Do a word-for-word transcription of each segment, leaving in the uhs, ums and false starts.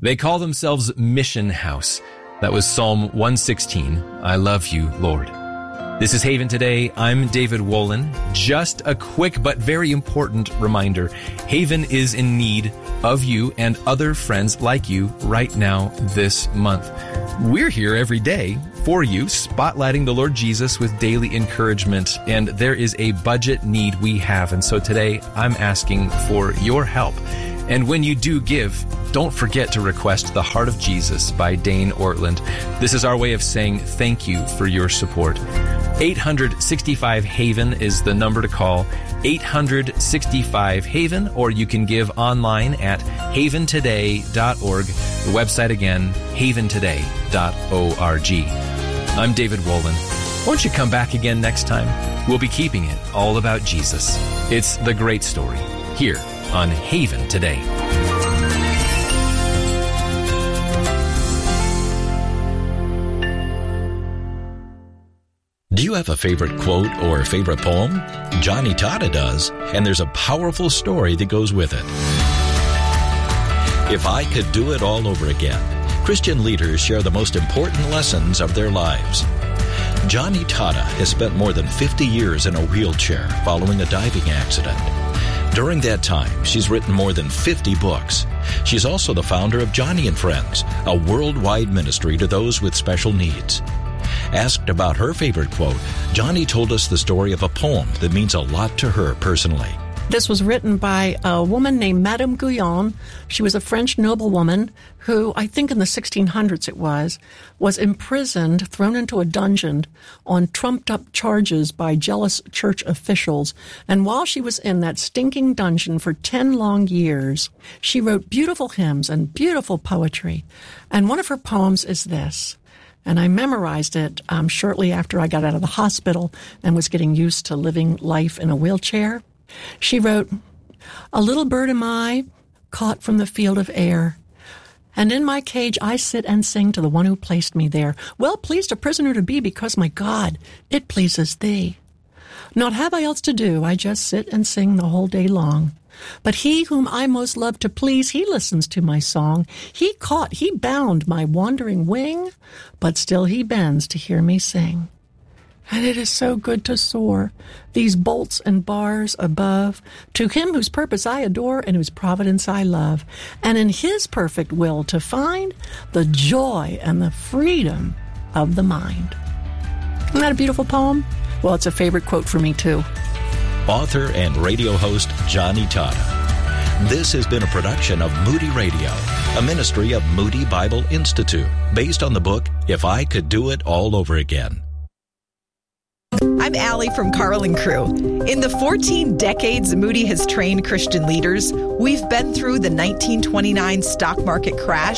They call themselves Mission House. That was Psalm one sixteen. I love you, Lord. This is Haven Today. I'm David Wolin. Just a quick but very important reminder. Haven is in need of you and other friends like you right now this month. We're here every day for you, spotlighting the Lord Jesus with daily encouragement, and there is a budget need we have. And so today I'm asking for your help. And when you do give, don't forget to request The Heart of Jesus by Dane Ortland. This is our way of saying thank you for your support. eight hundred sixty-five HAVEN is the number to call, eight hundred sixty-five HAVEN, or you can give online at haven today dot org. The website again, haven today dot org. I'm David Wolin. Won't you come back again next time? We'll be keeping it all about Jesus. It's the great story here on Haven Today. Do you have a favorite quote or favorite poem? Johnny Tata does, and there's a powerful story that goes with it. If I could do it all over again, Christian leaders share the most important lessons of their lives. Johnny Tata has spent more than fifty years in a wheelchair following a diving accident. During that time, she's written more than fifty books. She's also the founder of Johnny and Friends, a worldwide ministry to those with special needs. Asked about her favorite quote, Johnny told us the story of a poem that means a lot to her personally. This was written by a woman named Madame Guyon. She was a French noblewoman who, I think in the sixteen hundreds it was, was imprisoned, thrown into a dungeon on trumped-up charges by jealous church officials. And while she was in that stinking dungeon for ten long years, she wrote beautiful hymns and beautiful poetry. And one of her poems is this. And I memorized it um, shortly after I got out of the hospital and was getting used to living life in a wheelchair. She wrote, "A little bird am I, caught from the field of air, and in my cage I sit and sing to the one who placed me there. Well pleased a prisoner to be, because, my God, it pleases thee. Not have I else to do, I just sit and sing the whole day long. But he whom I most love to please, he listens to my song. He caught, he bound my wandering wing, but still he bends to hear me sing. And it is so good to soar, these bolts and bars above, to him whose purpose I adore and whose providence I love, and in his perfect will to find the joy and the freedom of the mind." Isn't that a beautiful poem? Well, it's a favorite quote for me, too. Author and radio host Johnny Tata. This has been a production of Moody Radio, a ministry of Moody Bible Institute, based on the book If I Could Do It All Over Again. I'm Allie from Carl and Crew. In the fourteen decades Moody has trained Christian leaders, we've been through the nineteen twenty-nine stock market crash,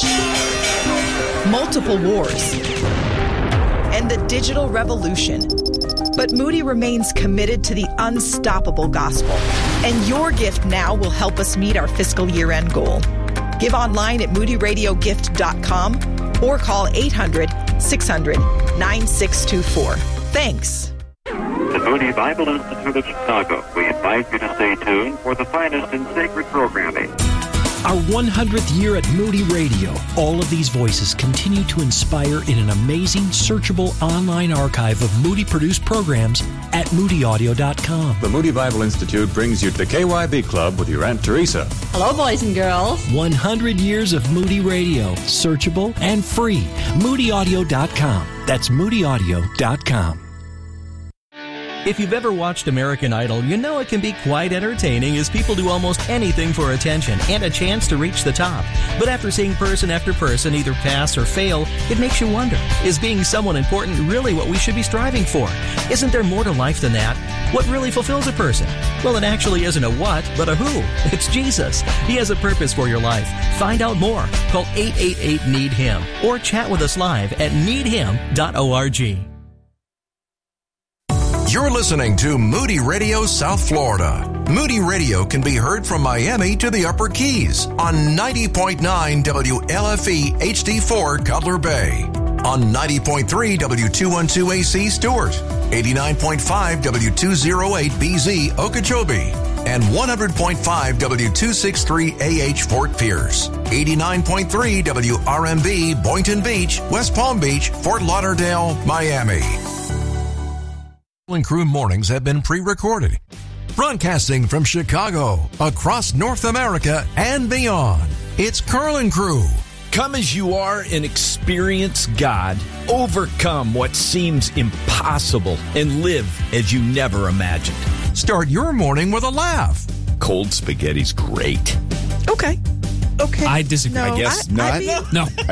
multiple wars, and the digital revolution. But Moody remains committed to the unstoppable gospel, and your gift now will help us meet our fiscal year-end goal. Give online at moody radio gift dot com or call eight hundred, six hundred, nine six two four. Thanks. The Moody Bible Institute of Chicago. We invite you to stay tuned for the finest in sacred programming. Our one hundredth year at Moody Radio. All of these voices continue to inspire in an amazing, searchable online archive of Moody-produced programs at moody audio dot com. The Moody Bible Institute brings you to the K Y B Club with your Aunt Teresa. Hello, boys and girls. one hundred years of Moody Radio. Searchable and free. moody audio dot com. That's moody audio dot com. If you've ever watched American Idol, you know it can be quite entertaining as people do almost anything for attention and a chance to reach the top. But after seeing person after person either pass or fail, it makes you wonder, is being someone important really what we should be striving for? Isn't there more to life than that? What really fulfills a person? Well, it actually isn't a what, but a who. It's Jesus. He has a purpose for your life. Find out more. Call eight eight eight, need him or chat with us live at need him dot org. You're listening to Moody Radio South Florida. Moody Radio can be heard from Miami to the Upper Keys on ninety point nine W L F E H D four Cutler Bay, on ninety point three W two twelve A C Stewart, eighty-nine point five W two oh eight B Z Okeechobee, and one hundred point five W two sixty-three A H Fort Pierce, eighty-nine point three W R M B Boynton Beach, West Palm Beach, Fort Lauderdale, Miami. And Crew mornings have been pre-recorded. Broadcasting from Chicago, across North America and beyond, it's Carlin Crew. Come as you are and experience God. Overcome what seems impossible and live as you never imagined. Start your morning with a laugh. Cold spaghetti's great. Okay. Okay. I disagree. No, I guess I, not. I mean, no.